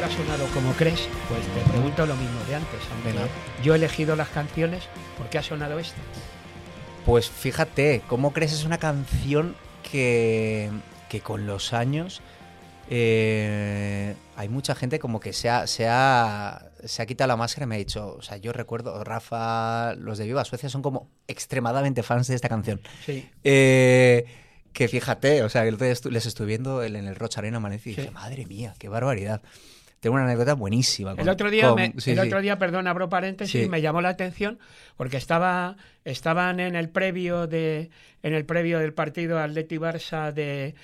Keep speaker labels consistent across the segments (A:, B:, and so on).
A: ahora ha sonado Como crees, pues te pregunto lo mismo de antes. Aunque yo he elegido las canciones, ¿por qué ha sonado esta?
B: Pues fíjate, ¿Cómo crees? Es una canción que con los años hay mucha gente como que se ha quitado la máscara y me ha dicho, o sea, yo recuerdo, Rafa, los de Viva Suecia son como extremadamente fans de esta canción.
A: Sí.
B: Que fíjate, o sea, que el otro día les estuve viendo en el Roch Arena Amanecí y dije, madre mía, qué barbaridad. Tengo una anécdota buenísima.
A: El otro día, perdón, abro paréntesis, me llamó la atención porque estaban en el previo del partido Atleti-Barça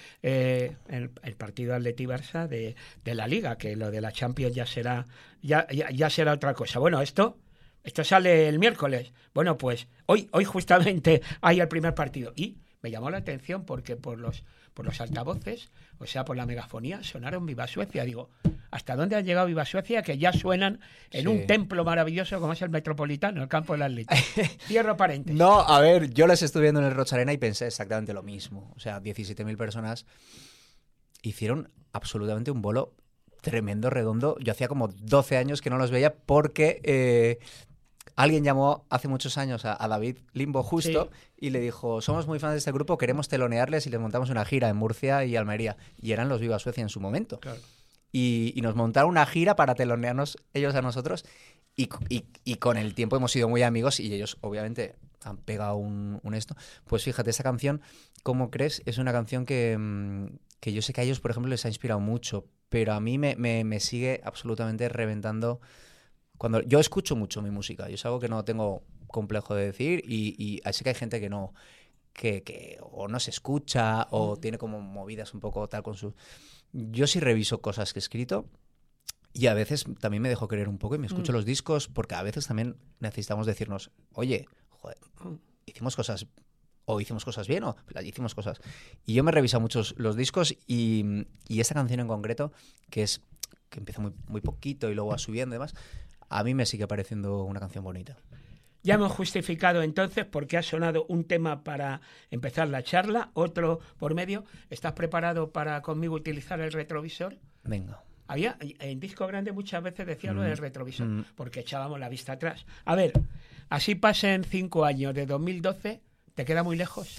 A: el partido Atleti-Barça de la Liga, que lo de la Champions ya será otra cosa. Bueno, esto sale el miércoles. Bueno, pues hoy justamente hay el primer partido y me llamó la atención porque por los altavoces, o sea, por la megafonía, sonaron Viva Suecia. Digo, ¿hasta dónde ha llegado Viva Suecia? Que ya suenan en un templo maravilloso como es el Metropolitano, el campo del Atlético. Cierro paréntesis.
B: No, a ver, yo les estuve viendo en el Roch Arena y pensé exactamente lo mismo. O sea, 17.000 personas hicieron absolutamente un bolo tremendo, redondo. Yo hacía como 12 años que no los veía porque... alguien llamó hace muchos años a David Limbo justo y le dijo, somos muy fans de este grupo, queremos telonearles y les montamos una gira en Murcia y Almería. Y eran los Viva Suecia en su momento. Claro. Y nos montaron una gira para telonearnos ellos a nosotros y con el tiempo hemos sido muy amigos y ellos obviamente han pegado un esto. Pues fíjate, esa canción, ¿Cómo crees? Es una canción que yo sé que a ellos, por ejemplo, les ha inspirado mucho, pero a mí me sigue absolutamente reventando. Cuando yo escucho mucho mi música, y es algo que no tengo complejo de decir, y así que hay gente que no, que o no se escucha, o tiene como movidas un poco tal con su... Yo sí reviso cosas que he escrito, y a veces también me dejo querer un poco y me escucho los discos, porque a veces también necesitamos decirnos, oye, joder, hicimos cosas bien, o hicimos cosas. Y yo me he revisado muchos los discos, y esta canción en concreto, que empieza muy, muy poquito y luego va subiendo y demás, a mí me sigue pareciendo una canción bonita.
A: Ya hemos justificado entonces por qué ha sonado un tema para empezar la charla, otro por medio. ¿Estás preparado para conmigo utilizar el retrovisor?
B: Venga.
A: En disco grande muchas veces decía lo del retrovisor, porque echábamos la vista atrás. A ver, así pasen 5 años, de 2012, ¿te queda muy lejos?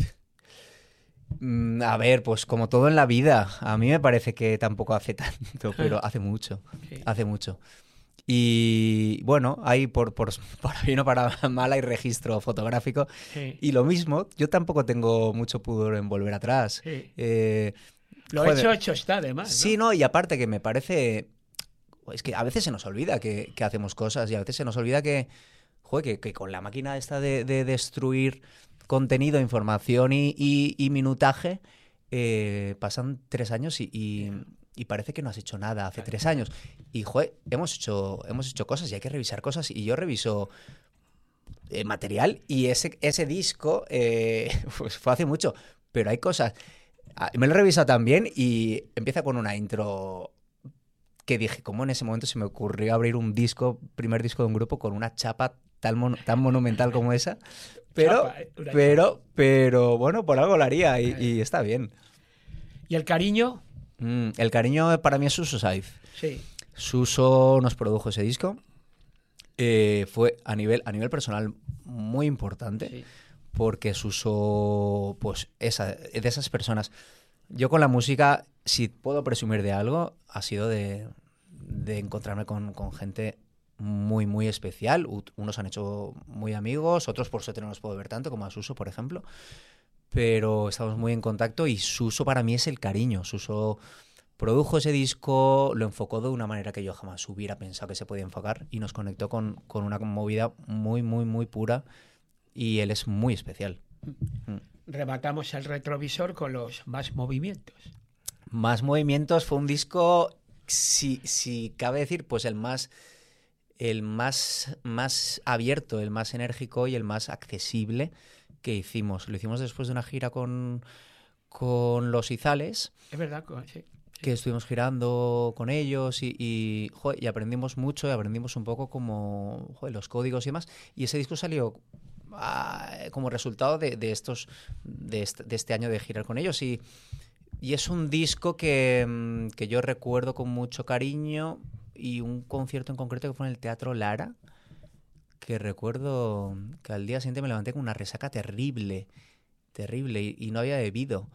B: A ver, pues como todo en la vida, a mí me parece que tampoco hace tanto, pero hace mucho, hace mucho. Y bueno, ahí por bien o para mal hay registro fotográfico. Y lo mismo, yo tampoco tengo mucho pudor en volver atrás.
A: Lo hecho está, además, ¿no?
B: Sí, no, y aparte que me parece... Es que a veces se nos olvida que hacemos cosas y a veces se nos olvida que con la máquina esta de destruir contenido, información y minutaje, pasan 3 años y parece que no has hecho nada hace 3 años. Y, hemos hecho cosas y hay que revisar cosas. Y yo reviso material y ese disco pues fue hace mucho. Pero hay cosas... Me lo he revisado también y empieza con una intro que dije, ¿cómo en ese momento se me ocurrió abrir primer disco de un grupo con una chapa tan monumental como esa? Pero bueno, por algo lo haría y está bien.
A: ¿Y el cariño?
B: El cariño para mí es Suso Saiz.
A: Sí.
B: Suso nos produjo ese disco. Fue a nivel personal muy importante. Sí. Porque Suso, pues de esas personas. Yo con la música, si puedo presumir de algo, ha sido de encontrarme con gente muy, muy especial. Unos han hecho muy amigos, otros por suerte no los puedo ver tanto, como a Suso, por ejemplo. Pero estamos muy en contacto y Suso para mí es el cariño. Suso produjo ese disco, lo enfocó de una manera que yo jamás hubiera pensado que se podía enfocar y nos conectó con una movida muy, muy, muy pura y él es muy especial.
A: Rematamos el retrovisor con los Más Movimientos.
B: Más Movimientos fue un disco, si cabe decir, pues el más abierto, el más enérgico y el más accesible que hicimos. Lo hicimos después de una gira con los Izales.
A: Es verdad, sí.
B: Que estuvimos girando con ellos y aprendimos mucho y aprendimos un poco como los códigos y demás. Y ese disco salió como resultado de este año de girar con ellos. Y es un disco que yo recuerdo con mucho cariño y un concierto en concreto que fue en el Teatro Lara, que recuerdo que al día siguiente me levanté con una resaca terrible y no había bebido.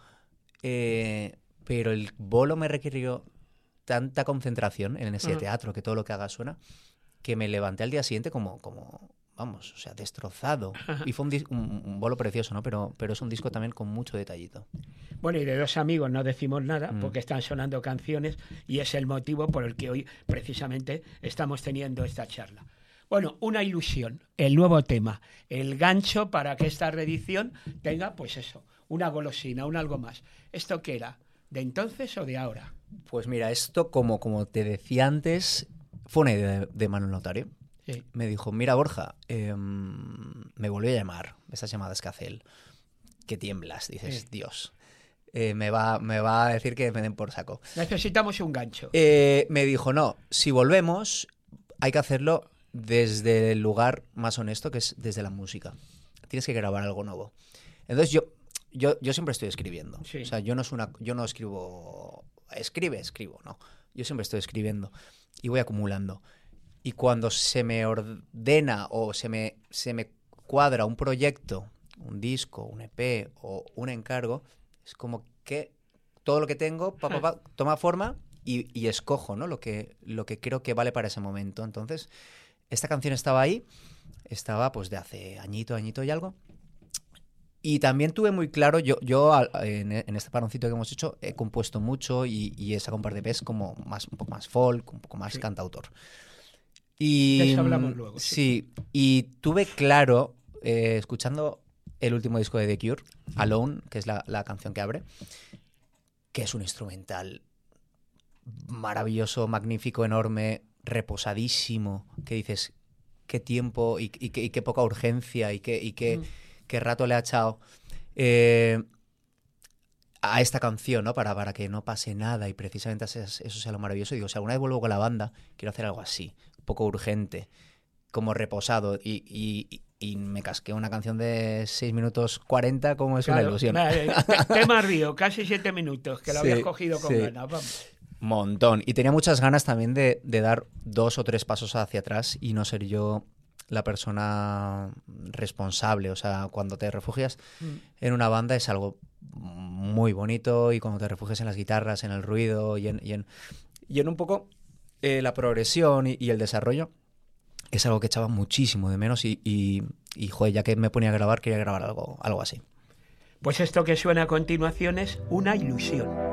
B: Pero el bolo me requirió tanta concentración en ese teatro, que todo lo que haga suena, que me levanté al día siguiente como vamos, o sea, destrozado. Y fue un bolo precioso, ¿no? Pero es un disco también con mucho detallito.
A: Bueno, y de Dos Amigos no decimos nada porque están sonando canciones y es el motivo por el que hoy precisamente estamos teniendo esta charla. Bueno, Una ilusión, el nuevo tema, el gancho para que esta reedición tenga, pues eso, una golosina, un algo más. ¿Esto qué era? ¿De entonces o de ahora?
B: Pues mira, esto, como te decía antes, fue una idea de Manuel Notario. Sí. Me dijo, mira, Borja, me volvió a llamar, esas llamadas que hace él, que tiemblas, dices, sí. Dios, me va a decir que me den por saco.
A: Necesitamos un gancho.
B: Me dijo, no, si volvemos, hay que hacerlo desde el lugar más honesto, que es desde la música. Tienes que grabar algo nuevo. Entonces yo siempre estoy escribiendo. Sí. O sea, yo no escribo... Escribo, no. Yo siempre estoy escribiendo y voy acumulando. Y cuando se me ordena o se me cuadra un proyecto, un disco, un EP o un encargo, es como que todo lo que tengo toma forma y escojo, ¿no? lo que creo que vale para ese momento. Entonces, esta canción estaba ahí, estaba pues de hace añito y algo. Y también tuve muy claro, yo en este paroncito que hemos hecho he compuesto mucho y he sacado un par de EPs como un poco más folk, un poco más cantautor. Y
A: de eso hablamos luego.
B: Sí, y tuve claro, escuchando el último disco de The Cure, Alone, que es la canción que abre, que es un instrumental maravilloso, magnífico, enorme, reposadísimo, que dices, qué tiempo y qué poca urgencia y qué rato le ha echado a esta canción, ¿no? Para que no pase nada y precisamente eso sea lo maravilloso. Y digo, si alguna vez vuelvo con la banda, quiero hacer algo así, un poco urgente, como reposado y me casqué una canción de 6 minutos 40 como es, claro, una ilusión.
A: Tema río, casi 7 minutos, que lo habías cogido con ganas, vamos.
B: Montón. Y tenía muchas ganas también de dar 2 o 3 pasos hacia atrás y no ser yo la persona responsable. O sea, cuando te refugias en una banda es algo muy bonito, y cuando te refugias en las guitarras, en el ruido y en un poco la progresión y el desarrollo, es algo que echaba muchísimo de menos y joder, ya que me ponía a grabar, quería grabar algo así.
A: Pues esto que suena a continuación es Una ilusión.